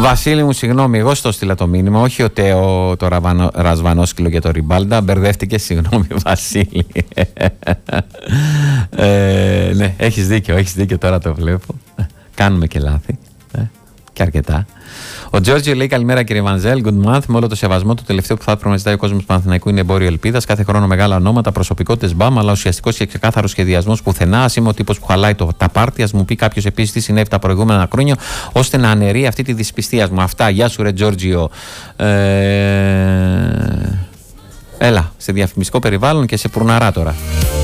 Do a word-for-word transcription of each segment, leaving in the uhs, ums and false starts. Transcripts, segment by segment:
Βασίλη μου, συγγνώμη, εγώ στο στείλα το μήνυμα, όχι ο Τέο το ραβανο, ρασβανόσκυλο για το Ριμπάλντα. Μπερδεύτηκε, συγγνώμη Βασίλη. ε, ναι, έχεις δίκιο, έχεις δίκιο, τώρα το βλέπω. Κάνουμε και λάθη. Ε, και αρκετά. Ο Τζόρτζιο λέει: καλημέρα κύριε Βανζέλ, good month. Με όλο το σεβασμό, το τελευταίο που θα έπρεπε να ζητάει ο κόσμος του Παναθηναϊκού είναι εμπόριο ελπίδας. Κάθε χρόνο μεγάλα ονόματα, προσωπικότητες μπαμ, αλλά ουσιαστικός και ξεκάθαρος σχεδιασμός πουθενά. Ας είμαι ο τύπος που χαλάει το, τα πάρτι. Ας μου πει κάποιος επίσης τι συνέβη τα προηγούμενα χρόνια, ώστε να αναιρεί αυτή τη δυσπιστία μου. Αυτά. Γεια σου, ρε Τζόρτζιο. Ε... Έλα, σε διαφημιστικό περιβάλλον και σε πουρναρά τώρα.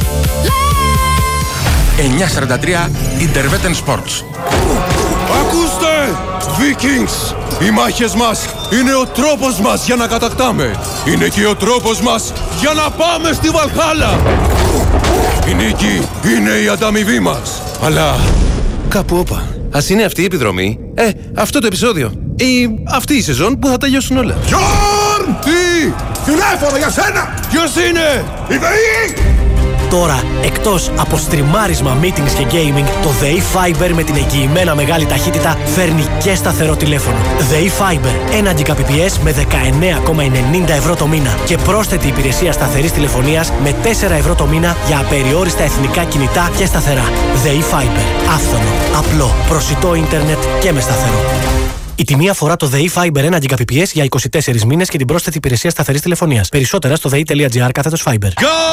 εννιακόσια σαράντα τρία Interwetten Sports. Ακούστε! Vikings! Οι μάχες μας είναι ο τρόπος μας για να κατακτάμε. Είναι και ο τρόπος μας για να πάμε στη Βαλχάλα. Η νίκη είναι η ανταμοιβή μας. Αλλά κάπου όπα. Ας είναι αυτή η επιδρομή, ε, αυτό το επεισόδιο ή αυτή η σεζόν που θα τελειώσουν όλα. Γιόρν! Τι! Τηλέφωνο για σένα! Ποιος είναι? Η ΔΕΗ! Τώρα, εκτός από στριμάρισμα, meetings και gaming, το ΔΕΗ Fiber με την εγγυημένα μεγάλη ταχύτητα φέρνει και σταθερό τηλέφωνο. ΔΕΗ Fiber, ένα Gbps με δεκαεννέα κόμμα ενενήντα ευρώ το μήνα και πρόσθετη υπηρεσία σταθερής τηλεφωνίας με τέσσερα ευρώ το μήνα για απεριόριστα εθνικά κινητά και σταθερά. ΔΕΗ Fiber, άφθονο, απλό, προσιτό ίντερνετ και με σταθερό. Η τιμή αφορά το ΔΕΗ Fiber ένα Gbps για είκοσι τέσσερις μήνες και την πρόσθετη υπηρεσία σταθερής τηλεφωνίας. Περισσότερα στο δei.gr κάθετος Fiber.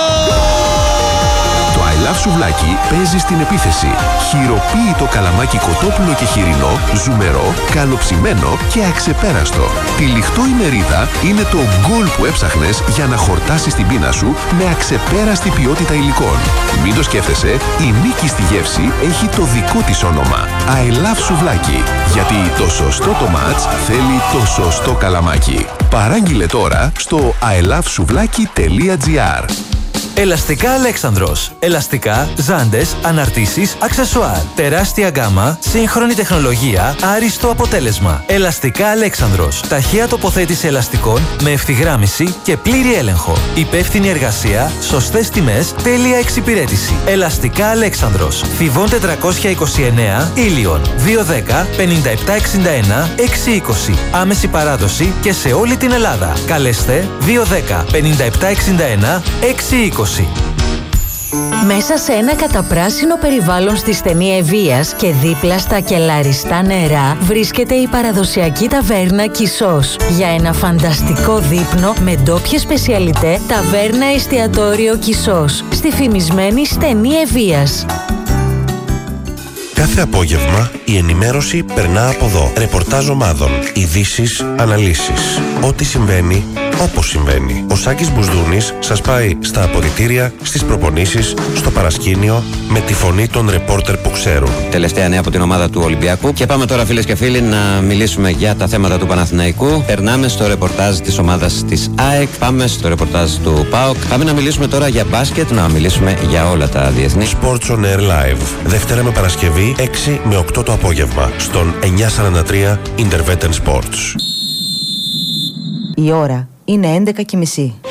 Το I Love σουβλάκι παίζει στην επίθεση. Χειροποίητο καλαμάκι κοτόπουλο και χοιρινό, ζουμερό, καλοψημένο και αξεπέραστο. Τυλιχτό η μερίδα είναι το γκολ που έψαχνες για να χορτάσεις την πείνα σου με αξεπέραστη ποιότητα υλικών. Μην το σκέφτεσαι, η νίκη στη γεύση έχει το δικό της όνομα. I Love σουβλάκι. Γιατί το σωστό το μάτς θέλει το σωστό καλαμάκι. Παράγγειλε τώρα στο άι λαβ σουβλάκι τελεία τζι άρ. Ελαστικά Αλέξανδρος. Ελαστικά, ζάντες, αναρτήσεις, αξεσουάρ. Τεράστια γκάμα, σύγχρονη τεχνολογία, άριστο αποτέλεσμα. Ελαστικά Αλέξανδρος. Ταχεία τοποθέτηση ελαστικών με ευθυγράμμιση και πλήρη έλεγχο. Υπεύθυνη εργασία, σωστές τιμές, τέλεια εξυπηρέτηση. Ελαστικά Αλέξανδρος. Θηβών τετρακόσια είκοσι εννέα, Ήλιον. δύο δέκα πενήντα επτά εξήντα ένα εξακόσια είκοσι. Άμεση παράδοση και σε όλη την Ελλάδα. Καλέστε δύο δέκα πενήντα επτά εξήντα ένα εξακόσια είκοσι. Μέσα σε ένα καταπράσινο περιβάλλον στη στενή Ευβοίας και δίπλα στα κελαριστά νερά βρίσκεται η παραδοσιακή ταβέρνα Κισός. Για ένα φανταστικό δείπνο με ντόπιες σπεσιαλιτέ, ταβέρνα εστιατόριο Κισός στη φημισμένη στενή Ευβοίας. Κάθε απόγευμα η ενημέρωση περνά από εδώ. Ρεπορτάζ ομάδων, ειδήσεις, αναλύσεις. Ό,τι συμβαίνει, όπως συμβαίνει. Ο Σάκης Μπουσδούνης σας πάει στα αποδυτήρια, στις προπονήσεις, στο παρασκήνιο, με τη φωνή των ρεπόρτερ που ξέρουν. Τελευταία νέα από την ομάδα του Ολυμπιακού. Και πάμε τώρα, φίλες και φίλοι, να μιλήσουμε για τα θέματα του Παναθηναϊκού. Περνάμε στο ρεπορτάζ της ομάδας της ΑΕΚ. Πάμε στο ρεπορτάζ του ΠΑΟΚ. Πάμε να μιλήσουμε τώρα για μπάσκετ, να μιλήσουμε για όλα τα διεθνή. Sports on Air Live. Δευτέρα με Παρασκευή, έξι με οκτώ το απόγευμα, στον εννιακόσια σαράντα τρία Interwetten Sports. Η ώρα είναι έντεκα και μισή.